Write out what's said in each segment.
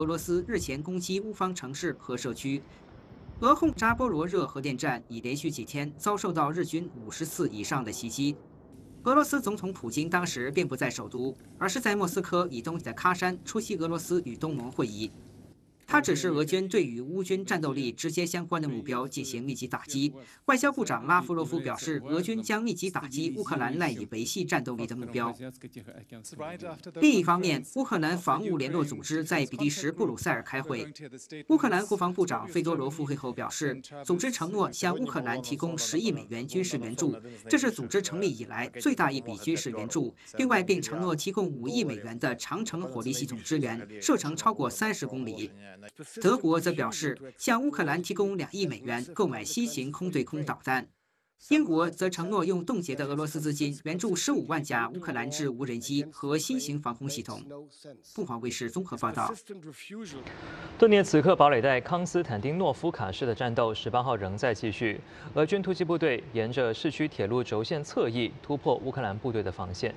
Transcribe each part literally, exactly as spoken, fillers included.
俄罗斯日前攻击乌方城市和社区。俄轰扎波罗热核电站已连续几天遭受到日军五十次以上的袭击。俄罗斯总统普京当时并不在首都，而是在莫斯科以东的喀山出席俄罗斯与东盟会议。他指示俄军对与乌军战斗力直接相关的目标进行密集打击。外交部长拉夫罗夫表示，俄军将密集打击乌克兰赖以维系战斗力的目标。另一方面，乌克兰防务联络组织在比利时布鲁塞尔开会。乌克兰国防部长费多罗夫会后表示，组织承诺向乌克兰提供十亿美元军事援助，这是组织成立以来最大一笔军事援助。另外，并承诺提供五亿美元的长城火力系统支援，射程超过三十公里。德国则表示，向乌克兰提供两亿美元购买新型空对空导弹。英国则承诺用冻结的俄罗斯资金援助十五万架乌克兰制无人机和新型防空系统。凤凰卫视综合报道。 顿涅茨克堡垒带康斯坦丁诺夫卡市的战斗十八号仍在继续，俄军突击部队沿着市区铁路轴线侧翼突破乌克兰部队的防线。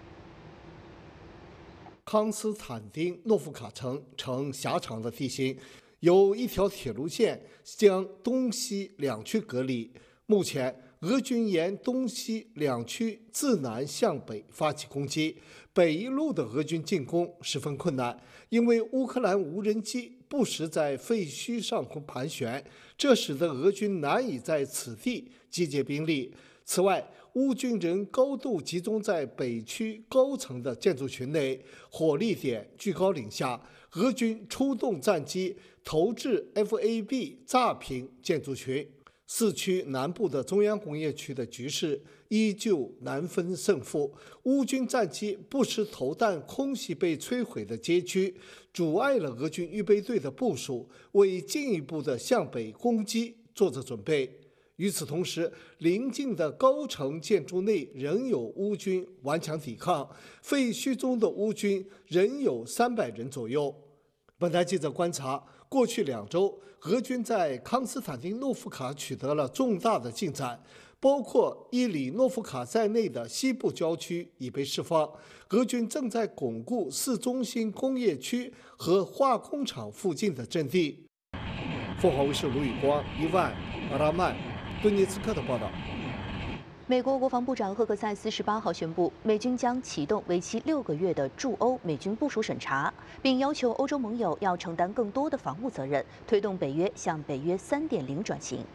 康斯坦丁诺夫卡城呈狭长的地形，由一条铁路线将东西两区隔离。目前，俄军沿东西两区自南向北发起攻击，北一路的俄军进攻十分困难，因为乌克兰无人机不时在废墟上空盘旋，这使得俄军难以在此地集结兵力。此外，乌军仍高度集中在北区高层的建筑群内，火力点居高临下。俄军出动战机投掷 F A B 炸平建筑群。市区南部的中央工业区的局势依旧难分胜负，乌军战机不时投弹空袭被摧毁的街区，阻碍了俄军预备队的部署，为进一步的向北攻击做着准备。与此同时，邻近的高层建筑内仍有乌军顽强抵抗，废墟中的乌军仍有三百人左右。本台记者观察，过去两周，俄军在康斯坦丁诺夫卡取得了重大的进展，包括伊里诺夫卡在内的西部郊区已被释放。俄军正在巩固市中心工业区和化工厂附近的阵地。凤凰卫视卢宇光、伊万、阿拉曼。顿涅茨克的报道。 美国国防部长赫克塞斯十八号宣布，美军将启动为期六个月的驻欧美军部署审查，并要求欧洲盟友要承担更多的防务责任，推动北约向北约 三点零 转型。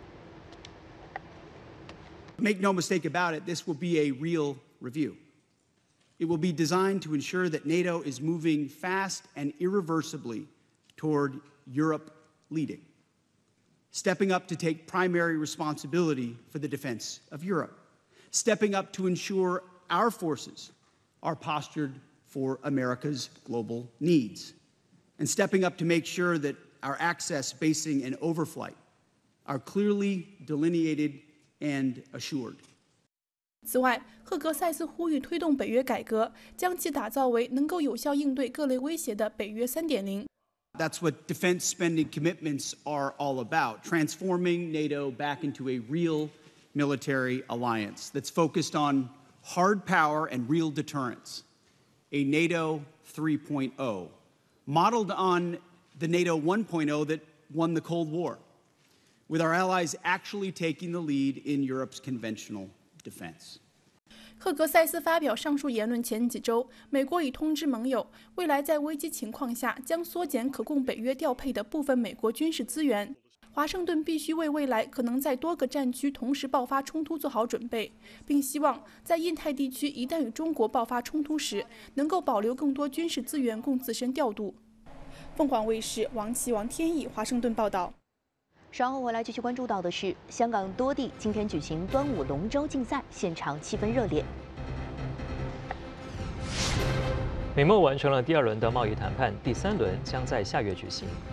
Make no mistake about it, this will be a real review. It will be designed to ensure that NATO is moving fast and irreversibly toward Europe leading. Stepping up to take primary responsibility for the defense of Europe, stepping up to ensure our forces are postured for America's global needs, and stepping up to make sure that our access, basing, and overflight are clearly delineated and assured. 此外，赫格塞斯呼吁推动北约改革，将其打造为能够有效应对各类威胁的北约 三点零。 That's what defense spending commitments are all about, transforming NATO back into a real military alliance that's focused on hard power and real deterrence, a NATO three point oh, modeled on the NATO one point oh that won the Cold War, with our allies actually taking the lead in Europe's conventional defense. 赫格塞斯发表上述言论前几周，美国已通知盟友，未来在危机情况下将缩减可供北约调配的部分美国军事资源。华盛顿必须为未来可能在多个战区同时爆发冲突做好准备，并希望在印太地区一旦与中国爆发冲突时，能够保留更多军事资源供自身调度。凤凰卫视王琦、王天意华盛顿报道。 稍后回来继续关注到的是，香港多地今天举行端午龙舟竞赛，现场气氛热烈。 美墨完成了第二轮的贸易谈判，第三轮将在下月举行。